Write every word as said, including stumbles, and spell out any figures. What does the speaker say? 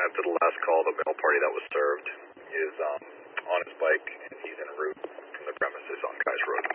after the last call, the mail party that was served is um, on his bike, and he's en route from the premises on Kais Road.